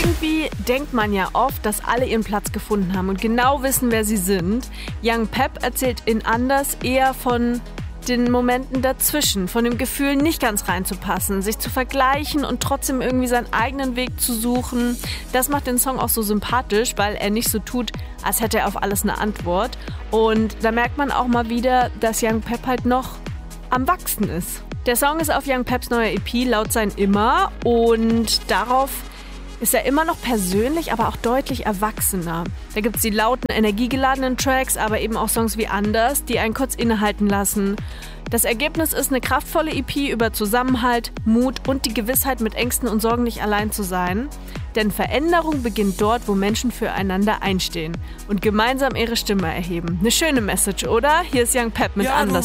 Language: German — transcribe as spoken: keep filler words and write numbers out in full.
Irgendwie denkt man ja oft, dass alle ihren Platz gefunden haben und genau wissen, wer sie sind. Young Pep erzählt in Anders eher von den Momenten dazwischen, von dem Gefühl, nicht ganz reinzupassen, sich zu vergleichen und trotzdem irgendwie seinen eigenen Weg zu suchen. Das macht den Song auch so sympathisch, weil er nicht so tut, als hätte er auf alles eine Antwort. Und da merkt man auch mal wieder, dass Young Pep halt noch am Wachsen ist. Der Song ist auf Young Peps neuer E P Laut sein Immer und darauf ist er immer noch persönlich, aber auch deutlich erwachsener. Da gibt es die lauten, energiegeladenen Tracks, aber eben auch Songs wie Anders, die einen kurz innehalten lassen. Das Ergebnis ist eine kraftvolle E P über Zusammenhalt, Mut und die Gewissheit, mit Ängsten und Sorgen nicht allein zu sein. Denn Veränderung beginnt dort, wo Menschen füreinander einstehen und gemeinsam ihre Stimme erheben. Eine schöne Message, oder? Hier ist Young Pep mit ja, Anders.